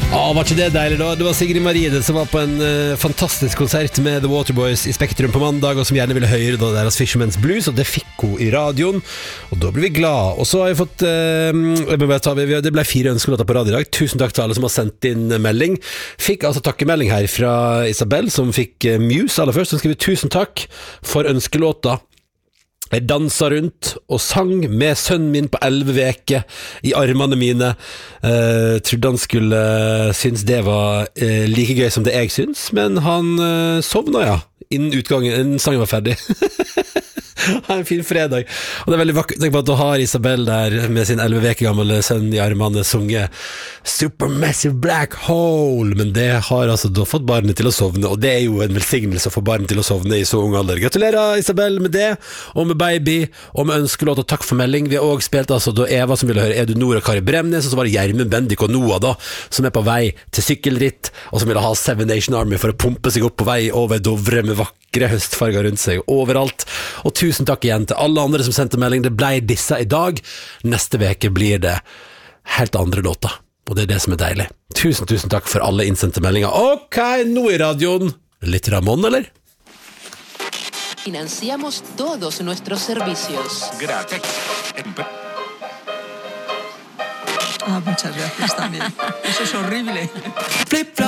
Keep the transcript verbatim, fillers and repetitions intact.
Å, var ikke det deilig da? Det var Sigrid Maride som var på en uh, fantastisk konsert med The Waterboys i Spektrum på mandag, og som gjerne ville høre da deres Fisherman's Blues, og det fikk hun i radioen, og da ble vi glad. Og så har jeg fått uh, det ble fire ønskelåter på radio i dag. Tusen takk til alle som har sendt inn melding. Fikk altså takkemelding her fra Isabel, som fikk uh, Muse aller først, som skriver tusen takk for ønskelåta. Jeg dansa rundt og sang med sønnen min på elleve veker i armene mine. Uh, trodde han skulle uh, synes det var uh, like gøy som det jeg synes, men han uh, sovna, ja, innen utgangen, innen sangen var ferdig. Ha en fin fredag. Og det er veldig vakkert. Tenk på at du har Isabel der med sin elleve veker gamle sønn i armene sunget Supermassive Black Hole, men det har altså da fått barnet til å sovne, og det er jo en velsignelse å få barnet til å sovne i så ung alder. Gratulerer Isabel med det, og med baby, og med ønskelåt, og takk for melding. Vi har også spilt altså da Eva som ville høre Er du Nora Kari Bremnes, og så var det Gjermund Bendik og Noah da, som er på vei til sykkelritt, og som ville ha Seven Nation Army for å pumpe seg opp på vei over Dovre med vakre høstfarger rundt seg overalt. Og tusen takk igjen til alle andre som sendte melding. Det ble disse i dag. Neste veke blir det helt andre låter, og det er det som er deilig. Tusen, tusen takk for alle innsendte meldinger. Ok, nå i radioen litt Ramón, eller? Financiamos todos nuestros servicios. Gracias. Ah, muchas gracias también. Eso es horrible. Flip, flop.